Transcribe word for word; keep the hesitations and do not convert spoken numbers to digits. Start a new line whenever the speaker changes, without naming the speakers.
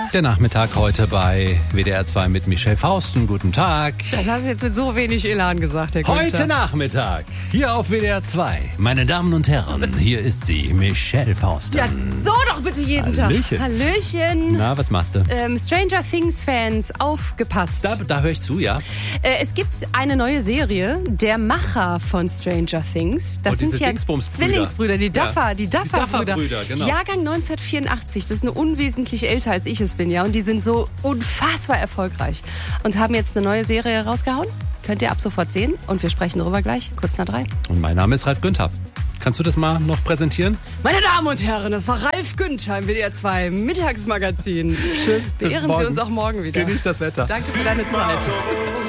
Der Nachmittag heute bei W D R zwei mit Michelle Fausten. Guten Tag.
Das hast du jetzt mit so wenig Elan gesagt, Herr Günther.
Heute Nachmittag, hier auf W D R zwei. Meine Damen und Herren, hier ist sie, Michelle Fausten.
Ja, so doch bitte jeden
Hallöchen.
Tag. Hallöchen.
Na, was machst du?
Ähm, Stranger Things Fans, aufgepasst.
Da, da höre ich zu, ja.
Äh, es gibt eine neue Serie, der Macher von Stranger Things. Das
Oh,
sind
diese
ja
Dingsbums-Brüder.
Zwillingsbrüder, die
Ja.
Duffer, die Duffer-Brüder.
Duffer-Brüder, genau.
Jahrgang neunzehnhundertvierundachtzig, das ist nur unwesentlich älter als ich es bin, ja. Und die sind so unfassbar erfolgreich und haben jetzt eine neue Serie rausgehauen. Könnt ihr ab sofort sehen und wir sprechen darüber gleich, kurz nach drei.
Und mein Name ist Ralf Günther. Kannst du das mal noch präsentieren?
Meine Damen und Herren, das war Ralf Günther im W D R zwei Mittagsmagazin.
Tschüss. bis
Beehren
morgen.
Sie uns auch morgen wieder.
Genießt das Wetter.
Danke für deine Zeit.